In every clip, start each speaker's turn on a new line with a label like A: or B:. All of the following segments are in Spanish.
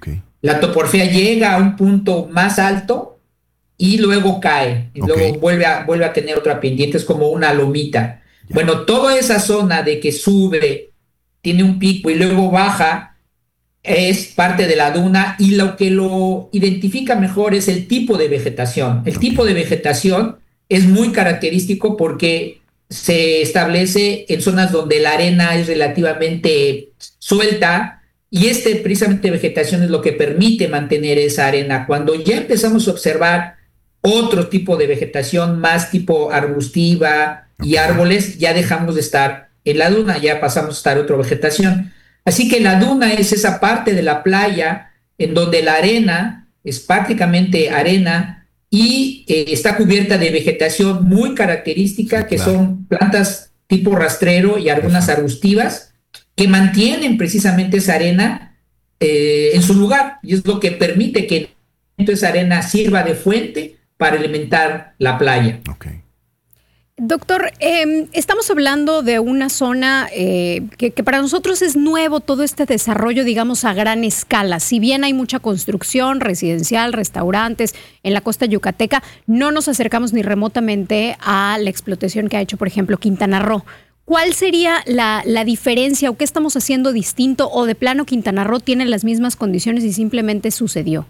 A: La toporfea llega a un punto más alto y luego cae, y luego vuelve a tener otra pendiente, es como una lomita. Bueno, toda esa zona de que sube, tiene un pico y luego baja, es parte de la duna, y lo que lo identifica mejor es el tipo de vegetación. El tipo de vegetación es muy característico porque se establece en zonas donde la arena es relativamente suelta, y precisamente vegetación es lo que permite mantener esa arena. Cuando ya empezamos a observar otro tipo de vegetación, más tipo arbustiva y árboles, ya dejamos de estar en la duna, ya pasamos a estar en otra vegetación. Así que la duna es esa parte de la playa en donde la arena es prácticamente arena y está cubierta de vegetación muy característica, que son plantas tipo rastrero y algunas arbustivas que mantienen precisamente esa arena en su lugar, y es lo que permite que esa arena sirva de fuente para alimentar la playa.
B: Doctor, estamos hablando de una zona que para nosotros es nuevo, todo este desarrollo, digamos, a gran escala. Si bien hay mucha construcción residencial, restaurantes en la costa yucateca, no nos acercamos ni remotamente a la explotación que ha hecho, por ejemplo, Quintana Roo. ¿Cuál sería la diferencia o qué estamos haciendo distinto, o de plano Quintana Roo tiene las mismas condiciones y simplemente sucedió?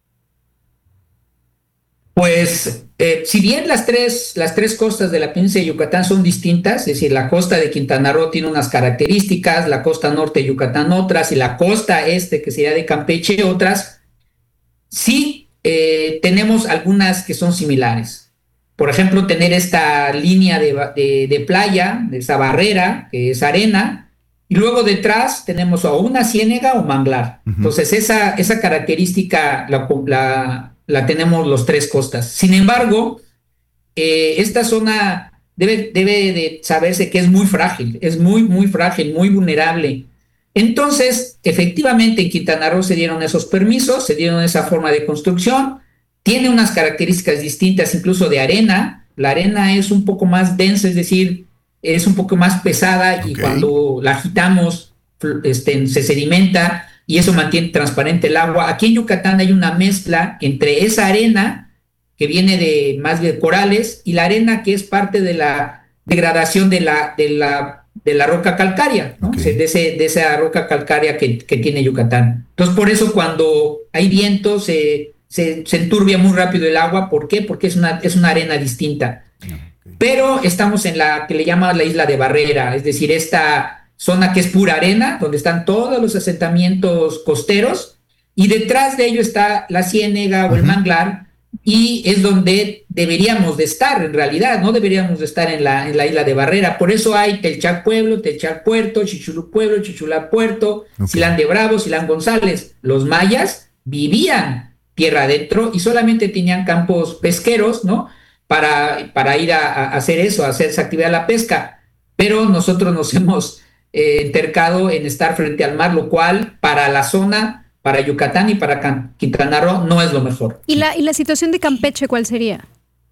A: Pues, si bien las tres costas de la península de Yucatán son distintas, es decir, la costa de Quintana Roo tiene unas características, la costa norte de Yucatán otras, y la costa este, que sería de Campeche, otras, sí tenemos algunas que son similares. Por ejemplo, tener esta línea de playa, de esa barrera, que es arena, y luego detrás tenemos o una ciénega o manglar. Entonces, esa característica la tenemos los tres costas. Sin embargo, esta zona debe de saberse que es muy frágil, es muy frágil, muy vulnerable. Entonces, efectivamente, en Quintana Roo se dieron esos permisos, se dieron esa forma de construcción, tiene unas características distintas incluso de arena. La arena es un poco más densa, es decir, es un poco más pesada, y cuando la agitamos se sedimenta, y eso mantiene transparente el agua. Aquí en Yucatán hay una mezcla entre esa arena que viene de más de corales y la arena que es parte de la degradación de la roca calcárea, ¿no? De esa roca calcárea que tiene Yucatán. Entonces, por eso cuando hay viento se enturbia muy rápido el agua. ¿Por qué? Porque es una arena distinta. Pero estamos en la que le llaman la isla de Barrera, es decir, esta zona que es pura arena, donde están todos los asentamientos costeros, y detrás de ello está la ciénega o el manglar, y es donde deberíamos de estar. En realidad no deberíamos de estar en la isla de Barrera. Por eso hay Telchac Pueblo, Telchac Puerto, Chichulú Pueblo, Chichulá Puerto, Silán de Bravo, Silán González. Los mayas vivían tierra adentro y solamente tenían campos pesqueros, ¿no? Para ir a hacer eso, a hacer esa actividad de la pesca. Pero nosotros nos hemos entercado en estar frente al mar, lo cual para la zona, para Yucatán y para Quintana Roo, no es lo mejor.
B: ¿Y la situación de Campeche cuál sería?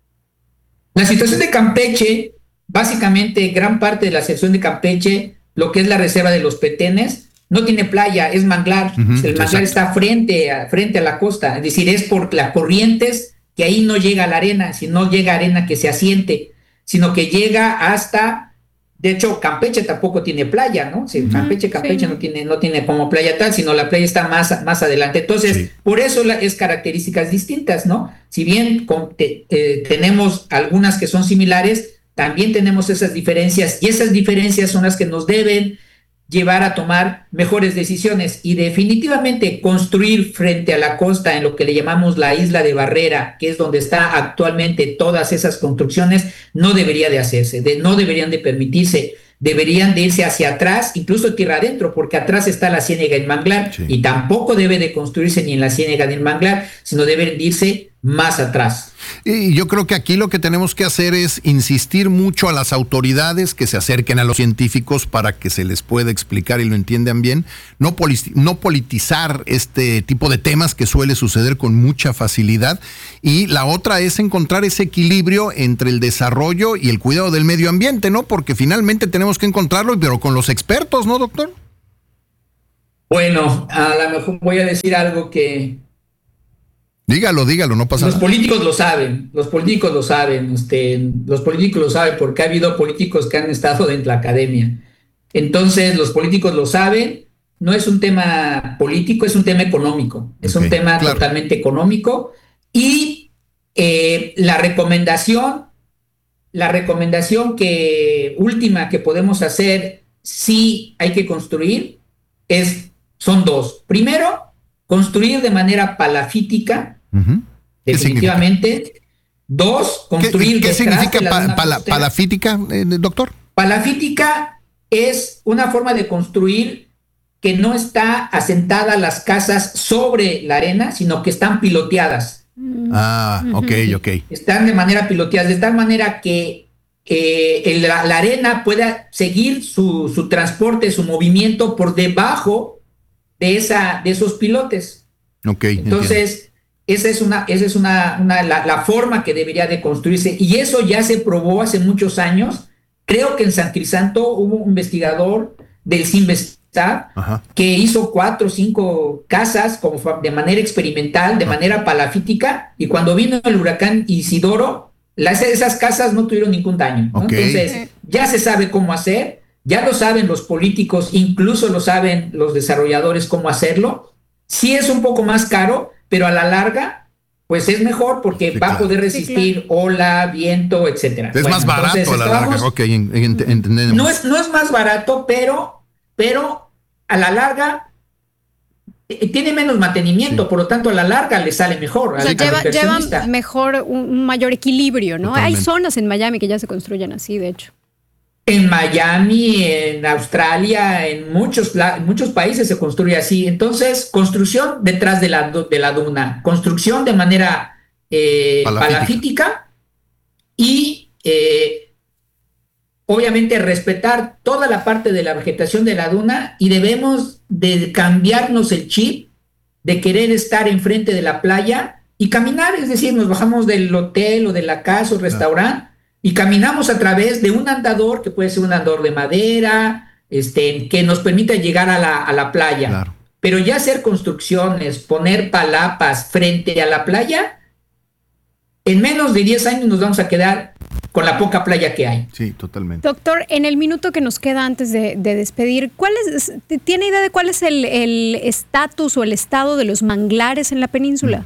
A: La situación de Campeche, básicamente gran parte de la sección de Campeche, lo que es la reserva de los Petenes, no tiene playa, es manglar. El manglar está frente a la costa, es decir, es por las corrientes que ahí no llega la arena, si no llega arena que se asiente, sino que llega hasta... De hecho, Campeche tampoco tiene playa, ¿no? Sí, Campeche no tiene como playa tal, sino la playa está más adelante. Entonces, por eso es características distintas, ¿no? Si bien tenemos algunas que son similares, también tenemos esas diferencias, y esas diferencias son las que nos deben llevar a tomar mejores decisiones. Y definitivamente construir frente a la costa, en lo que le llamamos la isla de Barrera, que es donde está actualmente todas esas construcciones, no debería de hacerse, no deberían de permitirse, deberían de irse hacia atrás, incluso tierra adentro, porque atrás está la ciénega del manglar, y tampoco debe de construirse ni en la ciénega del manglar, sino deben de irse más atrás.
C: Y yo creo que aquí lo que tenemos que hacer es insistir mucho a las autoridades que se acerquen a los científicos para que se les pueda explicar y lo entiendan bien, no politizar este tipo de temas que suele suceder con mucha facilidad, y la otra es encontrar ese equilibrio entre el desarrollo y el cuidado del medio ambiente, ¿no? Porque finalmente tenemos que encontrarlo, pero con los expertos, ¿no, doctor?
A: Bueno, a lo mejor voy a decir algo que
C: Dígalo, no pasa
A: los
C: nada.
A: políticos lo saben, los políticos lo saben, los políticos lo saben porque ha habido políticos que han estado dentro de la academia. Entonces, los políticos lo saben, no es un tema político, es un tema económico, es
C: Ok,
A: un tema
C: claro.
A: totalmente económico y la recomendación que última que podemos hacer si hay que construir son dos. Primero, construir de manera palafítica,
C: Ujú. ¿Qué significa?
A: definitivamente. Dos, construir
C: ¿Qué
A: detrás
C: significa
A: de la zona costera.
C: palafítica, doctor?
A: Palafítica es una forma de construir que no está asentada las casas sobre la arena, sino que están piloteadas.
C: Ah, ok.
A: Están de manera piloteada, de tal manera que la arena pueda seguir su transporte, su movimiento por debajo de esos pilotes.
C: Ok,
A: Entonces, esa es la forma que debería de construirse. Y eso ya se probó hace muchos años. Creo que en San Crisanto hubo un investigador del CIMVESTAB que hizo 4 o 5 casas como de manera experimental, de manera palafítica, y cuando vino el huracán Isidoro, esas casas no tuvieron ningún daño, ¿no?
C: Ok.
A: Entonces, ya se sabe cómo hacer, ya lo saben los políticos, incluso lo saben los desarrolladores cómo hacerlo. Sí es un poco más caro, pero a la larga, pues es mejor porque
C: Sí,
A: va a
C: claro.
A: poder resistir ola, viento, etcétera.
C: Es
A: Bueno,
C: más barato
A: entonces,
C: a la larga. Ok, entendemos.
A: no es más barato, pero a la larga tiene menos mantenimiento,
C: Sí.
A: por lo tanto a la larga le sale mejor.
B: O sea, lleva mejor un mayor equilibrio, ¿no?
C: Totalmente.
B: Hay zonas en Miami que ya se construyen así, de hecho.
A: En Miami, en Australia, en muchos países se construye así. Entonces, construcción detrás de la duna, construcción de manera palafítica y obviamente respetar toda la parte de la vegetación de la duna, y debemos de cambiarnos el chip de querer estar enfrente de la playa y caminar, es decir, nos bajamos del hotel o de la casa o restaurante y caminamos a través de un andador que puede ser un andador de madera, que nos permita llegar a la playa.
C: Claro.
A: Pero ya hacer construcciones, poner palapas frente a la playa, en menos de 10 años nos vamos a quedar con la poca playa que hay.
C: Sí, totalmente.
B: Doctor, en el minuto que nos queda antes de despedir, ¿tiene idea de cuál es el estatus o el estado de los manglares en la península?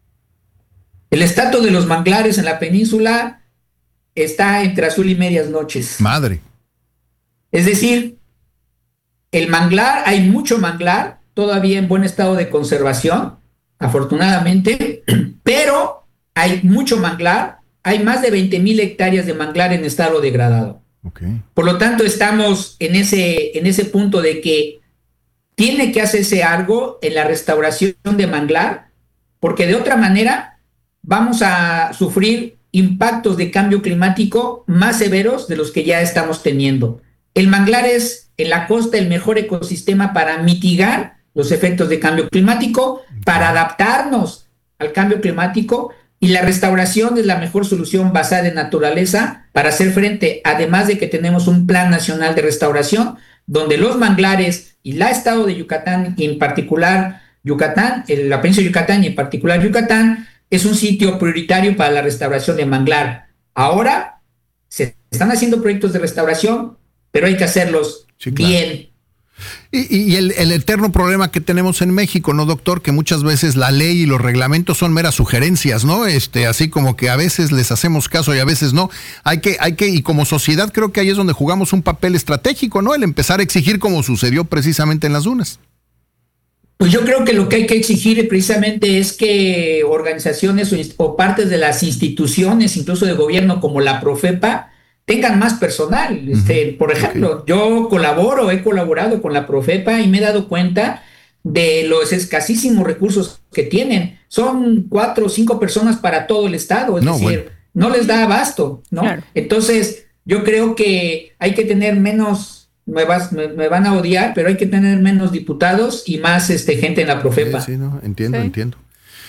A: El estatus de los manglares en la península está entre azul y medias noches.
C: Madre.
A: Es decir, el manglar, hay mucho manglar todavía en buen estado de conservación, afortunadamente, pero hay mucho manglar, hay más de 20,000 hectáreas de manglar en estado degradado.
C: Okay.
A: Por lo tanto, estamos en ese punto de que tiene que hacerse algo en la restauración de manglar, porque de otra manera vamos a sufrir impactos de cambio climático más severos de los que ya estamos teniendo. El manglar es en la costa el mejor ecosistema para mitigar los efectos de cambio climático, para adaptarnos al cambio climático, y la restauración es la mejor solución basada en naturaleza para hacer frente, además de que tenemos un plan nacional de restauración, donde los manglares y el estado de Yucatán, y en particular Yucatán, la península de Yucatán y en particular Yucatán, es un sitio prioritario para la restauración de manglar. Ahora se están haciendo proyectos de restauración, pero hay que hacerlos bien.
C: Y el eterno problema que tenemos en México, ¿no, doctor? Que muchas veces la ley y los reglamentos son meras sugerencias, ¿no? Así como que a veces les hacemos caso y a veces no. Hay que, y como sociedad creo que ahí es donde jugamos un papel estratégico, ¿no? El empezar a exigir como sucedió precisamente en las dunas.
A: Pues yo creo que lo que hay que exigir precisamente es que organizaciones o partes de las instituciones, incluso de gobierno como la Profepa, tengan más personal. Por ejemplo, yo he colaborado con la Profepa y me he dado cuenta de los escasísimos recursos que tienen. Son 4 o 5 personas para todo el estado, no les da abasto, ¿no? Claro. Entonces, yo creo que hay que tener menos, me van a odiar, pero hay que tener menos diputados y más gente en la Profepa.
C: Sí, no, entiendo.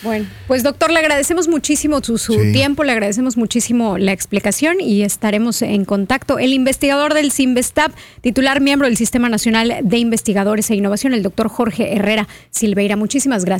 B: Bueno, pues doctor, le agradecemos muchísimo su tiempo, le agradecemos muchísimo la explicación y estaremos en contacto. El investigador del CINVESTAP, titular miembro del Sistema Nacional de Investigadores e Innovación, el doctor Jorge Herrera Silveira. Muchísimas gracias.